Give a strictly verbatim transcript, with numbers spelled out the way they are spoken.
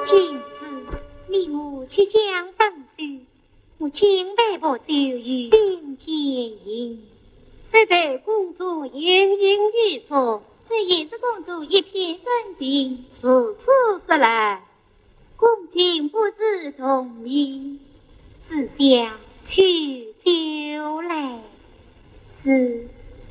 君子，你我即将分手，我请微薄酒与并结营。 实在公主言应意作， 这也是公主一片深情， 此处是来。 公瑾不是从意，只想取酒来。是。